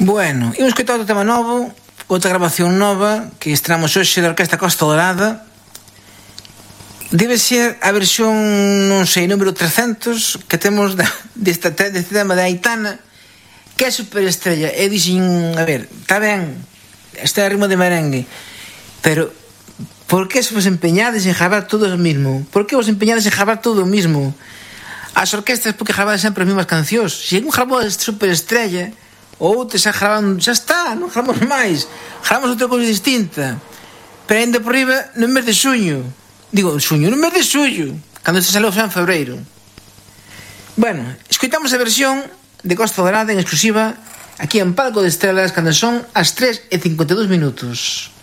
Bueno, imos escoitar outro tema novo, outra grabación nova que estrenamos hoxe da Orquesta Costa Dorada. Debe ser a versión, non sei, número 300 que temos deste tema de Aitana, que é superestrella. E dixen, a ver, está ben, este é ritmo de merengue, pero por que vos empeñades en gravar todo o mismo? Por que vos empeñades en gravar todo o mismo? As orquestas porque gravades sempre as mesmas cancións. Se un gravou a superestrella, o outro xa grabando, xa está, non gravamos máis, gravamos outra cousa distinta. Pero ainda por riba no mes de xuño, no mes de xullo, cando se salou xa en febreiro. Bueno, escoitamos a versión de Costa Dorada en exclusiva aquí en Palco de Estrelas cando son as 3:52 minutos.